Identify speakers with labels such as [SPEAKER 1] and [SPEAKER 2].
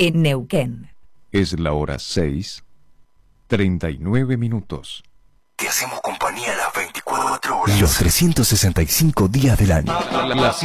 [SPEAKER 1] en Neuquén.
[SPEAKER 2] Es la hora 6:39.
[SPEAKER 3] Te hacemos compañía las 24 horas. Los 365 días del año.